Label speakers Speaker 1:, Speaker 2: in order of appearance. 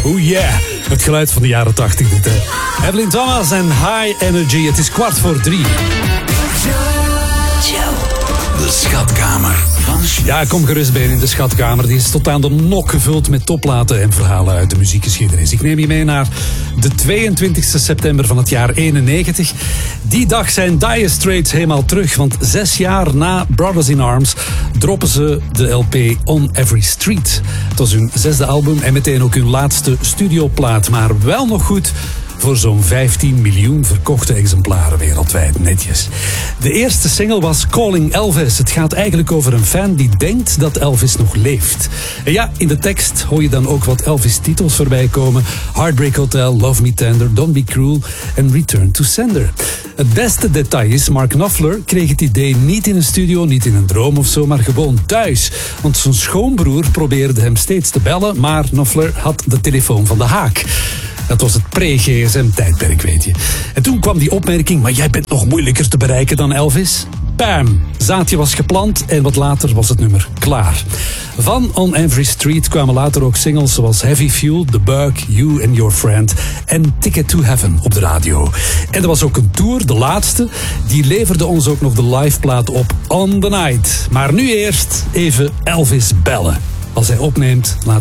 Speaker 1: Oh yeah, het geluid van de jaren 80 dit, hè. Evelyn Thomas en High Energy. Het is 2:15.
Speaker 2: De schatkamer van
Speaker 1: Ja, kom gerust bij in de schatkamer. Die is tot aan de nok gevuld met topplaten en verhalen uit de muziekgeschiedenis. Ik neem je mee naar de 22 september van het jaar 91. Die dag zijn Dire Straits helemaal terug, want 6 jaar na Brothers in Arms droppen ze de LP On Every Street. Het was hun 6e album en meteen ook hun laatste studioplaat, maar wel nog goed voor zo'n 15 miljoen verkochte exemplaren wereldwijd, netjes. De eerste single was Calling Elvis. Het gaat eigenlijk over een fan die denkt dat Elvis nog leeft. En ja, in de tekst hoor je dan ook wat Elvis-titels voorbij komen. Heartbreak Hotel, Love Me Tender, Don't Be Cruel en Return to Sender. Het beste detail is, Mark Knopfler kreeg het idee niet in een studio, niet in een droom of zo, maar gewoon thuis. Want zijn schoonbroer probeerde hem steeds te bellen, maar Knopfler had de telefoon van de haak. Dat was het pre-GSM-tijdperk, weet je. En toen kwam die opmerking, maar jij bent nog moeilijker te bereiken dan Elvis. Bam! Zaadje was geplant en wat later was het nummer klaar. Van On Every Street kwamen later ook singles zoals Heavy Fuel, The Bug, You and Your Friend en Ticket to Heaven op de radio. En er was ook een tour, de laatste, die leverde ons ook nog de liveplaat op On The Night. Maar nu eerst even Elvis bellen. Als hij opneemt, laat